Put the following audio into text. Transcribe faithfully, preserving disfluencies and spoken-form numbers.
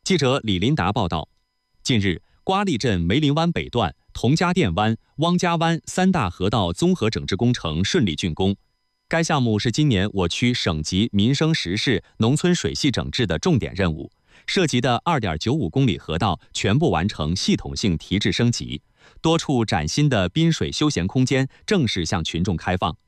记者李林达报道，近日，瓜沥镇梅林湾北段、童家店湾、汪家湾三大河道综合整治工程顺利竣工。该项目是今年我区省级民生实事农村水系整治的重点任务，涉及的 二点九五公里河道全部完成系统性提质升级，多处崭新的滨水休闲空间正式向群众开放。